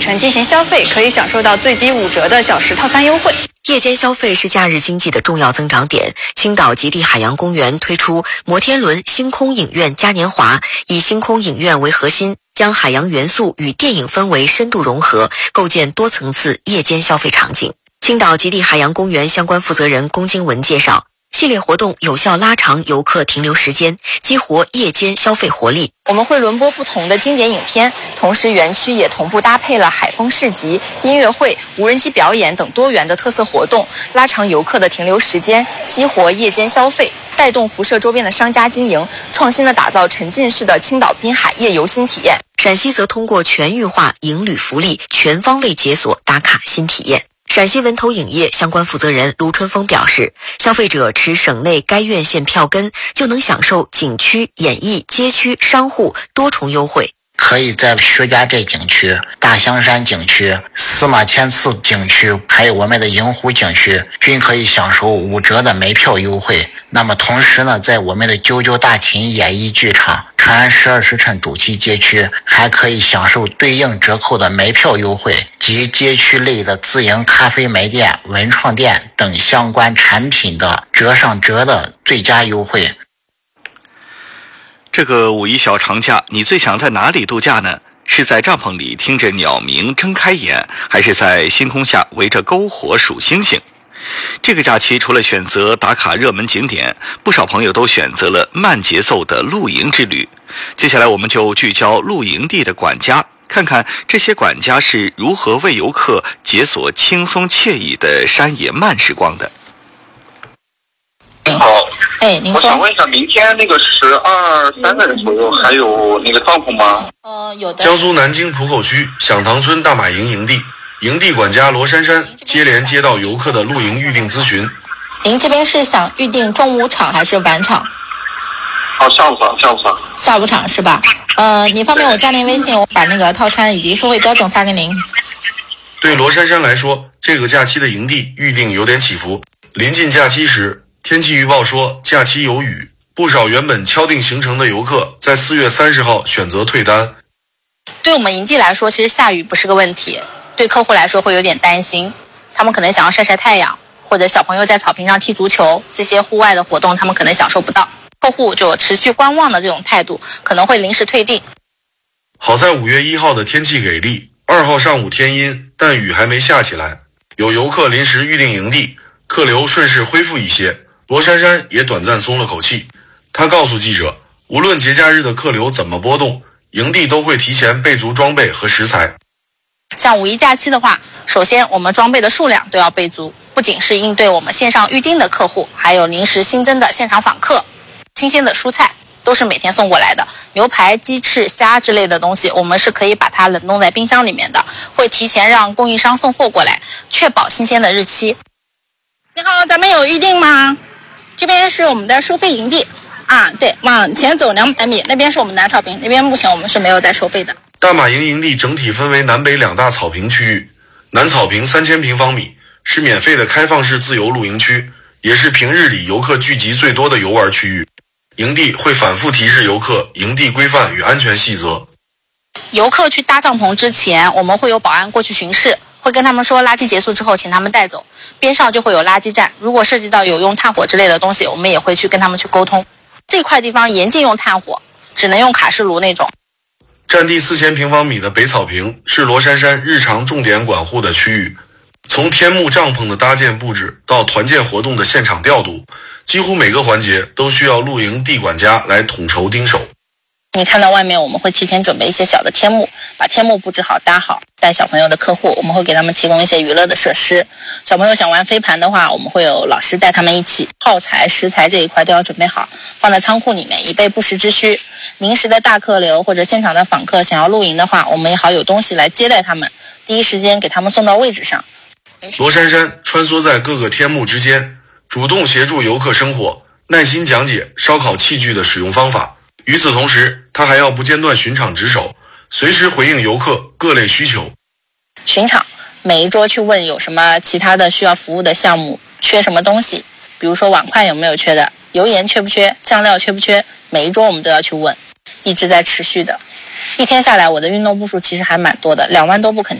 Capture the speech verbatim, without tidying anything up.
程进行消费，可以享受到最低五折的小时套餐优惠。 夜间消费是假日经济的重要增长点。青岛极地海洋公园推出摩天轮星空影院嘉年华，以星空影院为核心，将海洋元素与电影氛围深度融合，构建多层次夜间消费场景。青岛极地海洋公园相关负责人龚经文介绍，系列活动有效拉长游客停留时间，激活夜间消费活力。 我们会轮播不同的经典影片，同时园区也同步搭配了海风市集、音乐会、无人机表演等多元的特色活动，拉长游客的停留时间，激活夜间消费，带动辐射周边的商家经营，创新的打造沉浸式的青岛滨海夜游新体验。 陕西则通过全域化营旅福利，全方位解锁打卡新体验。陕西文投影业相关负责人卢春风表示，消费者持省内该院线票根，就能享受景区、演艺、街区、商户多重优惠。 可以在薛家寨景区、大香山景区、司马迁祠景区，还有我们的银湖景区，均可以享受五折的门票优惠。那么同时呢，在我们的九九大秦演艺剧场、长安十二时辰主题街区，还可以享受对应折扣的门票优惠及街区类的自营咖啡门店、文创店等相关产品的折上折的最佳优惠。 这个五一小长假，你最想在哪里度假呢？是在帐篷里听着鸟鸣睁开眼，还是在星空下围着篝火数星星？这个假期除了选择打卡热门景点，不少朋友都选择了慢节奏的露营之旅。接下来我们就聚焦露营地的管家，看看这些管家是如何为游客解锁轻松惬意的山野慢时光的。 您好， 哎，您说。 我想问一下，明天那个十二三个人左右还有那个帐篷吗？ 呃，有的。 江苏南京浦口区响塘村大马营营地，营地管家罗珊珊接连接到游客的露营预订咨询。 您这边是想预订中午场还是晚场？ 哦，下午场，下午场。 下午场是吧？呃，你方便我加您微信，我把那个套餐以及收费标准发给您。 对罗珊珊来说，这个假期的营地预订有点起伏。临近假期时，天气预报说假期有雨，不少原本敲定行程的游客在四月三十号选择退单。 对我们营地来说，其实下雨不是个问题，对客户来说会有点担心，他们可能想要晒晒太阳，或者小朋友在草坪上踢足球，这些户外的活动他们可能享受不到，客户就持续观望的这种态度，可能会临时退订。 好在五月一号的天气给力，二号上午天阴，但雨还没下起来，有游客临时预订营地，客流顺势恢复一些，罗珊珊也短暂松了口气。她告诉记者，无论节假日的客流怎么波动，营地都会提前备足装备和食材。 像五一假期的话，首先我们装备的数量都要备足，不仅是应对我们线上预订的客户，还有临时新增的现场访客。新鲜的蔬菜都是每天送过来的，牛排、鸡翅、虾之类的东西，我们是可以把它冷冻在冰箱里面的，会提前让供应商送货过来，确保新鲜的日期。你好，咱们有预定吗？这边是我们的收费营地啊，对，往前走两百米，那边是我们南草坪，那边目前我们是没有在收费的。 大马营营地整体分为南北两大草坪区域，南草坪三千平方米，是免费的开放式自由露营区，也是平日里游客聚集最多的游玩区域。营地会反复提示游客营地规范与安全细则。 游客去搭帐篷之前，我们会有保安过去巡视，会跟他们说垃圾结束之后请他们带走，边上就会有垃圾站，如果涉及到有用炭火之类的东西，我们也会去跟他们去沟通。这块地方严禁用炭火，只能用卡式炉那种。 占地四千平方米的北草坪是罗珊珊日常重点管护的区域，从天幕帐篷的搭建布置到团建活动的现场调度，几乎每个环节都需要露营地管家来统筹盯手。 你看到外面我们会提前准备一些小的天幕，把天幕布置好搭好，带小朋友的客户我们会给他们提供一些娱乐的设施。小朋友想玩飞盘的话，我们会有老师带他们一起，耗材食材这一块都要准备好，放在仓库里面以备不时之需。临时的大客流或者现场的访客想要露营的话，我们也好有东西来接待他们，第一时间给他们送到位置上。 罗珊珊穿梭在各个天幕之间，主动协助游客生火，耐心讲解烧烤器具的使用方法。与此同时，他还要不间断巡场值守，随时回应游客各类需求。 巡场，每一桌去问有什么其他的需要服务的项目，缺什么东西，比如说碗筷有没有缺的，油盐缺不缺，酱料缺不缺，每一桌我们都要去问，一直在持续的。一天下来，我的运动步数其实还蛮多的，两万多步肯定。